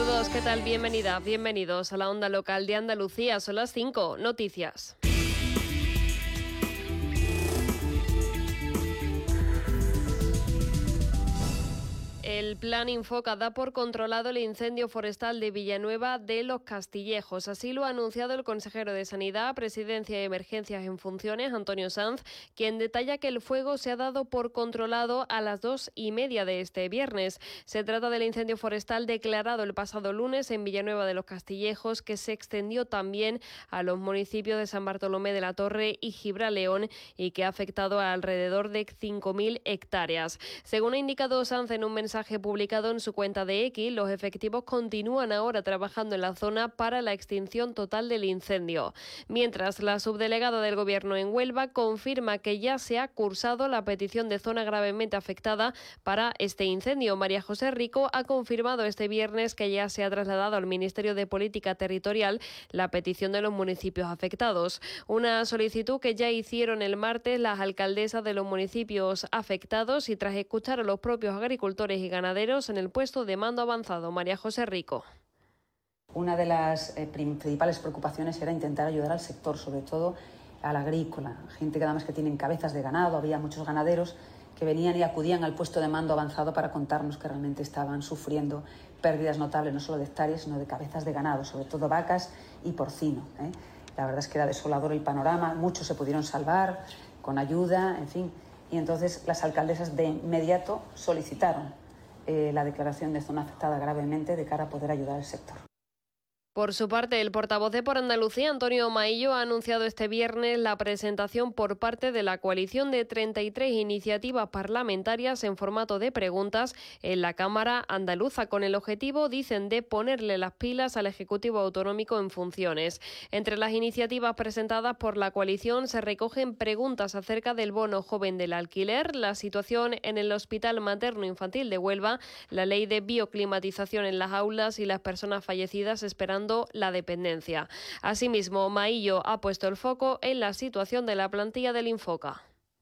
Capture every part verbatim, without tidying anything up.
Saludos, ¿qué tal? Bienvenida, bienvenidos a la onda local de Andalucía. Son las cinco, noticias. El plan Infoca da por controlado el incendio forestal de Villanueva de los Castillejos. Así lo ha anunciado el consejero de Sanidad, Presidencia y Emergencias en funciones, Antonio Sanz, quien detalla que el fuego se ha dado por controlado a las dos y media de este viernes. Se trata del incendio forestal declarado el pasado lunes en Villanueva de los Castillejos, que se extendió también a los municipios de San Bartolomé de la Torre y Gibraleón y que ha afectado a alrededor de cinco mil hectáreas. Según ha indicado Sanz en un mensaje publicado en su cuenta de X, los efectivos continúan ahora trabajando en la zona para la extinción total del incendio. Mientras, la subdelegada del Gobierno en Huelva confirma que ya se ha cursado la petición de zona gravemente afectada para este incendio. María José Rico ha confirmado este viernes que ya se ha trasladado al Ministerio de Política Territorial la petición de los municipios afectados. Una solicitud que ya hicieron el martes las alcaldesas de los municipios afectados y tras escuchar a los propios agricultores y ganaderos en el puesto de mando avanzado. María José Rico. Una de las eh, principales preocupaciones era intentar ayudar al sector, sobre todo al agrícola, gente que además que tienen cabezas de ganado, había muchos ganaderos que venían y acudían al puesto de mando avanzado para contarnos que realmente estaban sufriendo pérdidas notables, no solo de hectáreas, sino de cabezas de ganado, sobre todo vacas y porcino, ¿eh? La verdad es que era desolador el panorama, muchos se pudieron salvar con ayuda, en fin, y entonces las alcaldesas de inmediato solicitaron Eh, la declaración de zona afectada gravemente de cara a poder ayudar al sector. Por su parte, el portavoz de Por Andalucía, Antonio Maillo, ha anunciado este viernes la presentación por parte de la coalición de treinta y tres iniciativas parlamentarias en formato de preguntas en la Cámara andaluza, con el objetivo, dicen, de ponerle las pilas al Ejecutivo Autonómico en funciones. Entre las iniciativas presentadas por la coalición se recogen preguntas acerca del bono joven del alquiler, la situación en el Hospital Materno Infantil de Huelva, la ley de bioclimatización en las aulas y las personas fallecidas esperando la dependencia. Asimismo, Maillo ha puesto el foco en la situación de la plantilla del Infoca.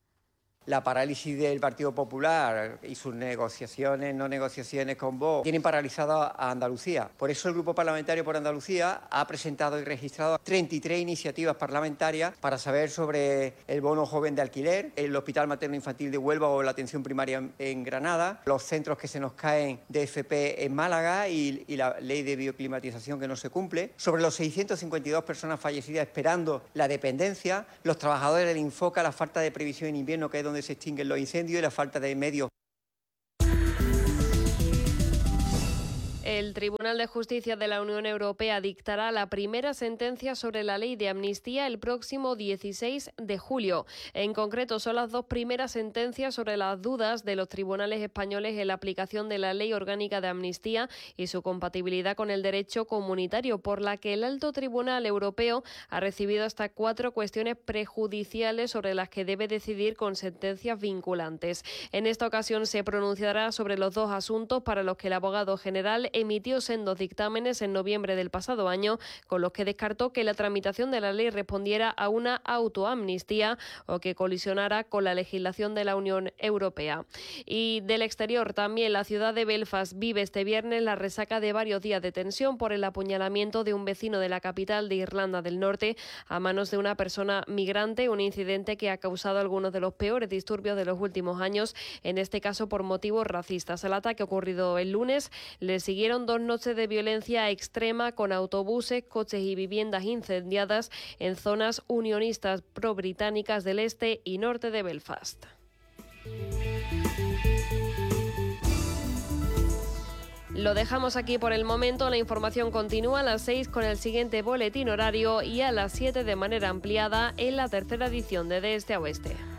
La parálisis del Partido Popular y sus negociaciones, no negociaciones con Vox, tienen paralizada a Andalucía. Por eso el Grupo Parlamentario por Andalucía ha presentado y registrado treinta y tres iniciativas parlamentarias para saber sobre el bono joven de alquiler, el Hospital Materno Infantil de Huelva o la atención primaria en Granada, los centros que se nos caen de F P en Málaga y, y la ley de bioclimatización que no se cumple, sobre los seiscientas cincuenta y dos personas fallecidas esperando la dependencia, los trabajadores del Infoca, la falta de previsión en invierno, que es donde se extinguen los incendios, y la falta de medios. El Tribunal de Justicia de la Unión Europea dictará la primera sentencia sobre la ley de amnistía el próximo dieciséis de julio. En concreto, son las dos primeras sentencias sobre las dudas de los tribunales españoles en la aplicación de la Ley Orgánica de Amnistía y su compatibilidad con el derecho comunitario, por la que el Alto Tribunal Europeo ha recibido hasta cuatro cuestiones prejudiciales sobre las que debe decidir con sentencias vinculantes. En esta ocasión se pronunciará sobre los dos asuntos para los que el abogado general emitió sendos dictámenes en noviembre del pasado año, con los que descartó que la tramitación de la ley respondiera a una autoamnistía o que colisionara con la legislación de la Unión Europea. Y del exterior, también la ciudad de Belfast vive este viernes la resaca de varios días de tensión por el apuñalamiento de un vecino de la capital de Irlanda del Norte a manos de una persona migrante, un incidente que ha causado algunos de los peores disturbios de los últimos años, en este caso por motivos racistas. El ataque ocurrido el lunes le siguieron dos noches de violencia extrema con autobuses, coches y viviendas incendiadas en zonas unionistas pro-británicas del este y norte de Belfast. Lo dejamos aquí por el momento. La información continúa a las seis con el siguiente boletín horario y a las siete de manera ampliada en la tercera edición de De Este a Oeste.